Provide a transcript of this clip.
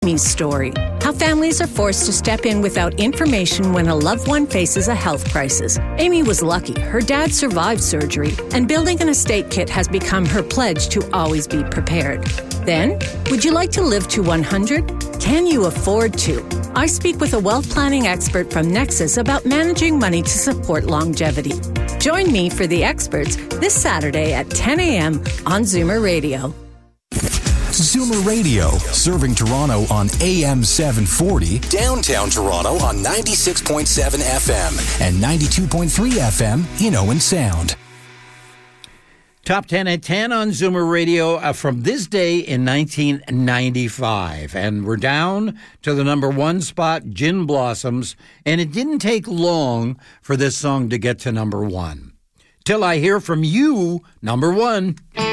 Amy's story. How families are forced to step in without information when a loved one faces a health crisis. Amy was lucky. Her dad survived surgery, and building an estate kit has become her pledge to always be prepared. Then, would you like to live to 100? Can you afford to? I speak with a wealth planning expert from Nexus about managing money to support longevity. Join me for The Experts this Saturday at 10 a.m. on Zoomer Radio. Zoomer Radio, serving Toronto on AM 740, downtown Toronto on 96.7 FM and 92.3 FM in Owen Sound. Top 10 at 10 on Zoomer Radio from this day in 1995. And we're down to the number one spot, Gin Blossoms, and it didn't take long for this song to get to number one. Till I Hear From You, number one.